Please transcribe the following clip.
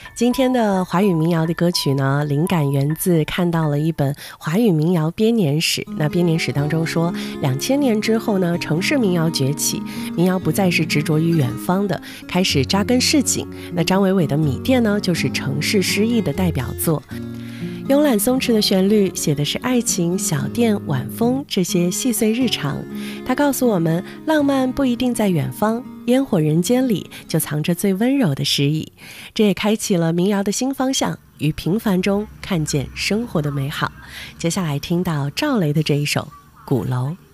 今天的华语民谣的歌曲呢，灵感源自看到了一本华语民谣编年史。那编年史当中说，2000年之后呢，城市民谣崛起，民谣不再是执着于远方的，开始扎根市井。那张伟伟的《米店》呢，就是城市诗意的代表作。慵懒松弛的旋律写的是爱情、小店、晚风这些细碎日常。它告诉我们，浪漫不一定在远方，烟火人间里就藏着最温柔的诗意。这也开启了民谣的新方向，于平凡中看见生活的美好。接下来听到赵雷的这一首《鼓楼》。